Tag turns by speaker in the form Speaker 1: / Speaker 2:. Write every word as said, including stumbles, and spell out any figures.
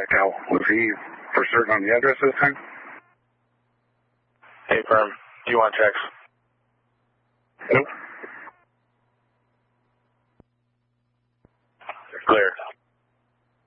Speaker 1: Now, was he for certain on the address this time?
Speaker 2: Hey, firm. Do you want checks?
Speaker 1: Nope.
Speaker 2: Clear.